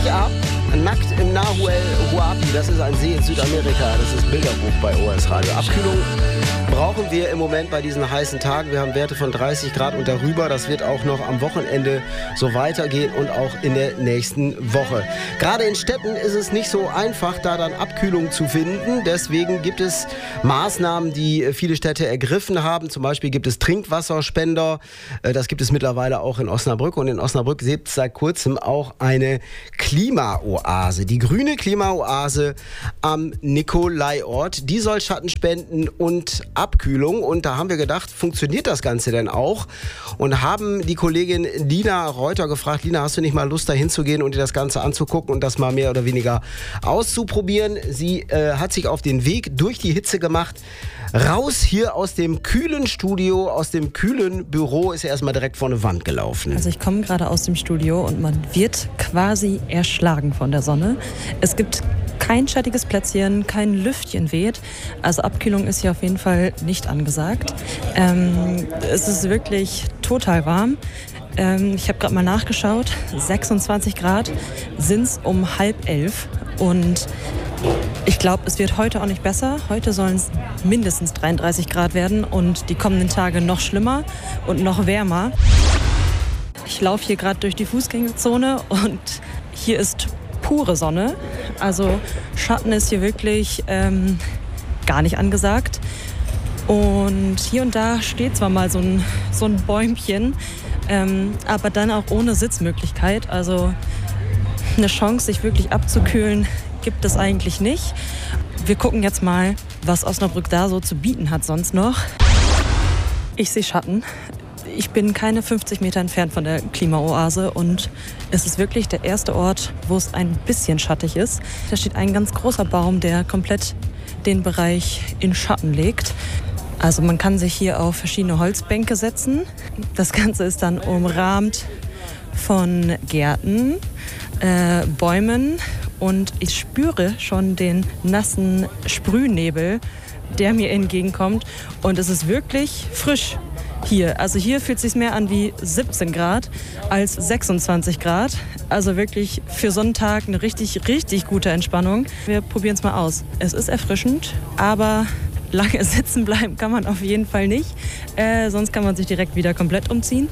richtig ab. Nackt im Nahuel Huapi, das ist ein See in Südamerika, das ist Bilderbuch bei OS Radio. Abkühlung brauchen wir im Moment bei diesen heißen Tagen. Wir haben Werte von 30 Grad und darüber. Das wird auch noch am Wochenende so weitergehen und auch in der nächsten Woche. Gerade in Städten ist es nicht so einfach, da dann Abkühlung zu finden. Deswegen gibt es Maßnahmen, die viele Städte ergriffen haben. Zum Beispiel gibt es Trinkwasserspender. Das gibt es mittlerweile auch in Osnabrück. Und in Osnabrück gibt es seit kurzem auch eine Klimaoase. Die grüne Klimaoase am Nikolaiort. Die soll Schatten spenden und Abkühlung. Und da haben wir gedacht, funktioniert das Ganze denn auch? Und haben die Kollegin Lina Reuter gefragt, Lina, hast du nicht mal Lust, da hinzugehen und dir das Ganze anzugucken und das mal mehr oder weniger auszuprobieren? Sie hat sich auf den Weg durch die Hitze gemacht. Raus hier aus dem kühlen Studio, aus dem kühlen Büro, ist er erstmal direkt vor eine Wand gelaufen. Also ich komme gerade aus dem Studio und man wird quasi erschlagen von der Sonne. Es gibt kein schattiges Plätzchen, kein Lüftchen weht. Also Abkühlung ist hier auf jeden Fall nicht angesagt. Es ist wirklich total warm. Ich habe gerade mal nachgeschaut. 26 Grad sind es um 10:30. Und ich glaube, es wird heute auch nicht besser. Heute sollen es mindestens 33 Grad werden und die kommenden Tage noch schlimmer und noch wärmer. Ich laufe hier gerade durch die Fußgängerzone und hier ist pure Sonne. Also Schatten ist hier wirklich gar nicht angesagt. Und hier und da steht zwar mal so ein Bäumchen, aber dann auch ohne Sitzmöglichkeit. Also eine Chance, sich wirklich abzukühlen, gibt es eigentlich nicht. Wir gucken jetzt mal, was Osnabrück da so zu bieten hat sonst noch. Ich sehe Schatten. Ich bin keine 50 Meter entfernt von der Klimaoase und es ist wirklich der erste Ort, wo es ein bisschen schattig ist. Da steht ein ganz großer Baum, der komplett den Bereich in Schatten legt. Also man kann sich hier auf verschiedene Holzbänke setzen. Das Ganze ist dann umrahmt von Gärten, Bäumen und ich spüre schon den nassen Sprühnebel, der mir entgegenkommt und es ist wirklich frisch hier. Also hier fühlt es sich mehr an wie 17 Grad als 26 Grad. Also wirklich für so einen Tag eine richtig, richtig gute Entspannung. Wir probieren es mal aus. Es ist erfrischend, aber lange sitzen bleiben kann man auf jeden Fall nicht. Sonst kann man sich direkt wieder komplett umziehen.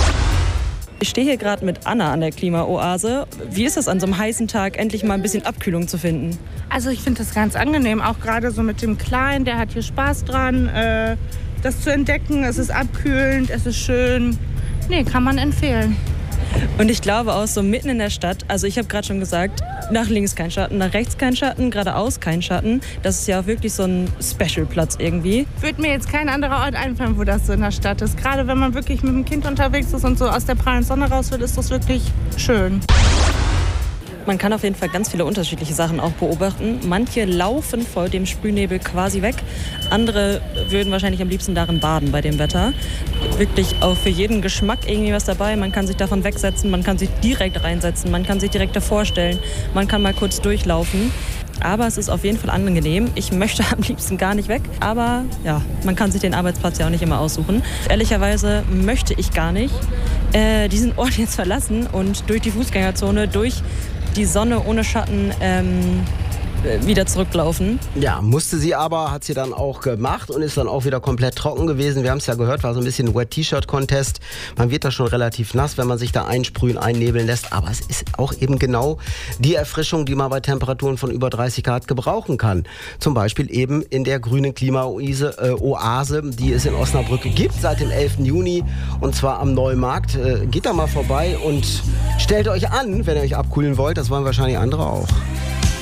Ich stehe hier gerade mit Anna an der Klimaoase. Wie ist es an so einem heißen Tag, endlich mal ein bisschen Abkühlung zu finden? Also ich finde das ganz angenehm, auch gerade so mit dem Kleinen, der hat hier Spaß dran, das zu entdecken. Es ist abkühlend, es ist schön. Nee, kann man empfehlen. Und ich glaube auch so mitten in der Stadt, also ich habe gerade schon gesagt, nach links kein Schatten, nach rechts kein Schatten, geradeaus kein Schatten. Das ist ja auch wirklich so ein Special-Platz irgendwie. Würde mir jetzt kein anderer Ort einfallen, wo das so in der Stadt ist. Gerade wenn man wirklich mit dem Kind unterwegs ist und so aus der prallen Sonne raus will, ist das wirklich schön. Man kann auf jeden Fall ganz viele unterschiedliche Sachen auch beobachten. Manche laufen vor dem Sprühnebel quasi weg. Andere würden wahrscheinlich am liebsten darin baden bei dem Wetter. Wirklich auch für jeden Geschmack irgendwie was dabei. Man kann sich davon wegsetzen, man kann sich direkt reinsetzen, man kann sich direkt davor stellen, man kann mal kurz durchlaufen. Aber es ist auf jeden Fall angenehm. Ich möchte am liebsten gar nicht weg. Aber ja, man kann sich den Arbeitsplatz ja auch nicht immer aussuchen. Ehrlicherweise möchte ich gar nicht diesen Ort jetzt verlassen und durch die Fußgängerzone, durch die Sonne ohne Schatten wieder zurücklaufen. Ja, musste sie aber, hat sie dann auch gemacht und ist dann auch wieder komplett trocken gewesen. Wir haben es ja gehört, war so ein bisschen Wet-T-Shirt-Contest. Man wird da schon relativ nass, wenn man sich da einsprühen, einnebeln lässt. Aber es ist auch eben genau die Erfrischung, die man bei Temperaturen von über 30 Grad gebrauchen kann. Zum Beispiel eben in der grünen Klimaoase, die es in Osnabrück gibt seit dem 11. Juni. Und zwar am Neumarkt. Geht da mal vorbei und stellt euch an, wenn ihr euch abkühlen wollt. Das wollen wahrscheinlich andere auch.